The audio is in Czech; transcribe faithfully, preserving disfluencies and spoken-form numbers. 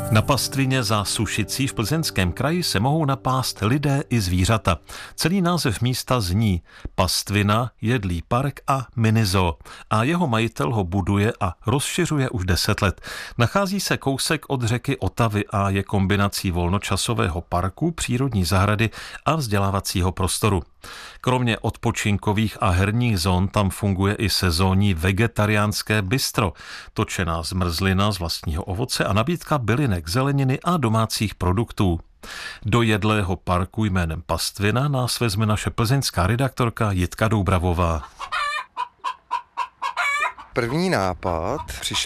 Na pastvině za Sušicí v Plzeňském kraji se mohou napást lidé i zvířata. Celý název místa zní Pastvina, jedlý park a minizoo. A jeho majitel ho buduje a rozšiřuje už deset let. Nachází se kousek od řeky Otavy a je kombinací volnočasového parku, přírodní zahrady a vzdělávacího prostoru. Kromě odpočinkových a herních zón tam funguje i sezónní vegetariánské bistro, točená zmrzlina z vlastního ovoce a nabídka bylinek, zeleniny a domácích produktů. Do jedlého parku jménem Pastvina nás vezme naše plzeňská redaktorka Jitka Doubravová. První nápad přišel